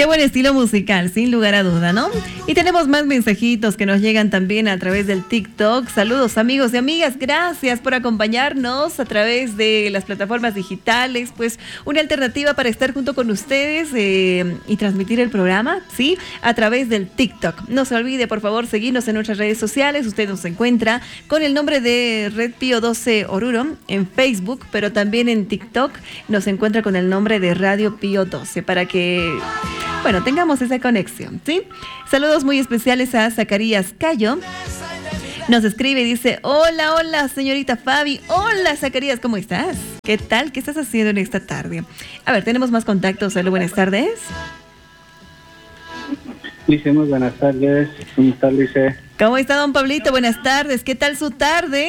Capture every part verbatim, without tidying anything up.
Qué buen estilo musical, sin lugar a duda, ¿no? Y tenemos más mensajitos que nos llegan también a través del TikTok. Saludos amigos y amigas, gracias por acompañarnos a través de las plataformas digitales, pues una alternativa para estar junto con ustedes eh, y transmitir el programa, ¿sí? A través del TikTok. No se olvide, por favor, seguirnos en nuestras redes sociales. Usted nos encuentra con el nombre de Red Pío doce Oruro en Facebook, pero también en TikTok nos encuentra con el nombre de Radio Pío doce para que, bueno, tengamos esa conexión, ¿sí? Saludos muy especiales a Zacarías Cayo. Nos escribe y dice, hola, hola, señorita Fabi. Hola, Zacarías, ¿cómo estás? ¿Qué tal? ¿Qué estás haciendo en esta tarde? A ver, tenemos más contactos. Hola, buenas tardes. Lice, muy buenas tardes. ¿Cómo está, Lice? ¿Cómo está, don Pablito? Buenas tardes. ¿Qué tal su tarde?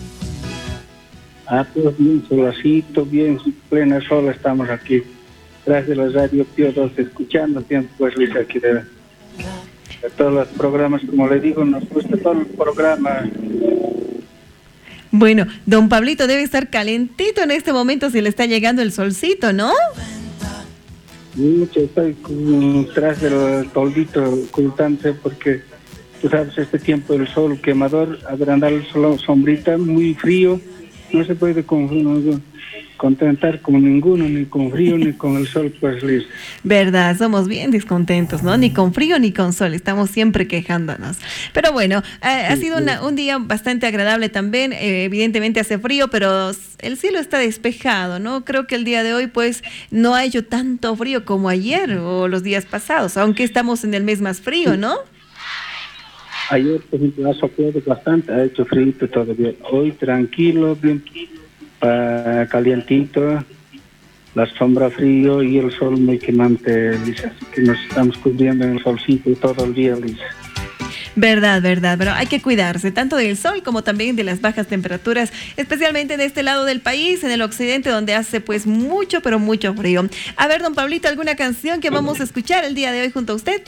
Ah, pues bien, solacito, bien, plena sol estamos aquí. Gracias a la Radio Pío doce, escuchando tiempo, pues, Lice, aquí de, de todos los programas, como le digo, nos gusta todo el programa. Bueno, don Pablito debe estar calentito en este momento si le está llegando el solcito, ¿no? Mucho, estoy con, tras del toldito ocultante porque, tú sabes, este tiempo del sol quemador, agrandar el sol, sombrita, muy frío, no se puede con, contentar con ninguno, ni con frío, ni con el sol, pues, Liz. Verdad, somos bien descontentos, ¿no? Ni con frío ni con sol, estamos siempre quejándonos. Pero bueno, eh, ha sido una, un día bastante agradable también, eh, evidentemente hace frío, pero el cielo está despejado, ¿no? Creo que el día de hoy, pues, no ha hecho tanto frío como ayer o los días pasados, aunque estamos en el mes más frío, ¿no? Ayer, por ejemplo, ha soplado bastante, ha hecho frío todavía. Hoy tranquilo, bien uh, calientito, la sombra frío y el sol muy quemante, Lisa. Así que nos estamos cubriendo en el solcito todo el día, Lisa. Verdad, verdad, pero hay que cuidarse tanto del sol como también de las bajas temperaturas, especialmente de este lado del país, en el occidente, donde hace pues mucho, pero mucho frío. A ver, don Pablito, ¿alguna canción que vamos a escuchar el día de hoy junto a usted?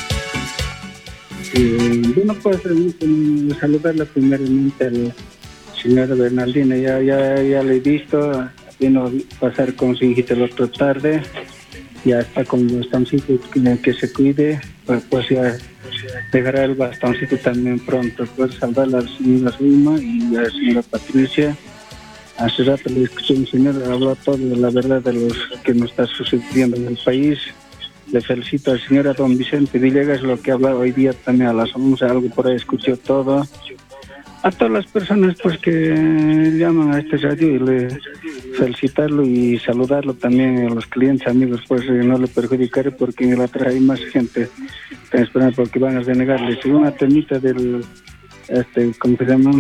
Eh, bueno, pues eh, saludarle primeramente al señor Bernardino, ya, ya, ya le he visto, vino a pasar con su hijita la otra tarde, ya está con los bastoncitos, que, que se cuide, pues, pues ya dejará el bastoncito también pronto. Pues saludar a la señora Zulma y a la señora Patricia. Hace rato le escuché un señor, habló todo de la verdad de los que nos está sucediendo en el país. Le felicito al señor a don Vicente Villegas, lo que habla hoy día también a las once, algo por ahí escuchó todo. A todas las personas pues que llaman a este radio y le felicitarlo y saludarlo también a los clientes, amigos, pues no le perjudicaré porque en la otra hay más gente que esperan porque van a denegarle. Según una temita del, este, ¿cómo se llama?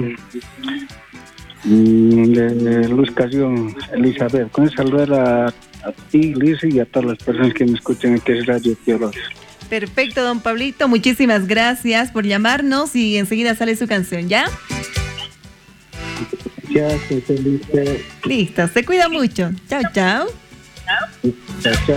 De Luz Casión, Elizabeth. Con eso saludar a, a ti, Liz, y a todas las personas que me escuchan aquí en Radio Pío doce. Perfecto, don Pablito, muchísimas gracias por llamarnos y enseguida sale su canción, ¿ya? Ya, se feliz. Listo, se cuida mucho. Chao, chao. Chao, chao.